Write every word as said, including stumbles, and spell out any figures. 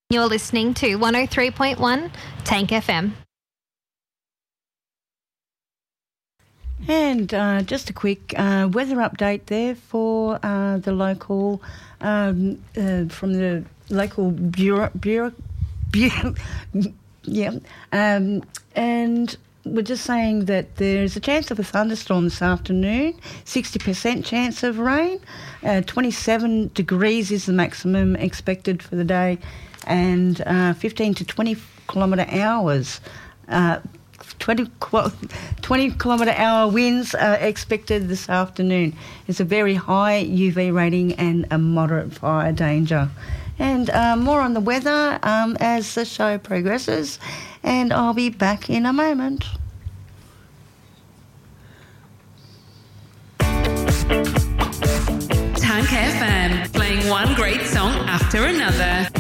You're listening to one oh three point one Tank F M. And uh, just a quick uh, weather update there for uh, the local, um, uh, from the local bureau, bureau, bureau yeah, um, and we're just saying that there's a chance of a thunderstorm this afternoon, sixty percent chance of rain, uh, twenty-seven degrees is the maximum expected for the day, and uh, fifteen to twenty kilometre hours, uh, twenty, twenty kilometre hour winds are expected this afternoon. It's a very high U V rating and a moderate fire danger. And uh, more on the weather um, as the show progresses, and I'll be back in a moment. Tank F M, playing one great song after another.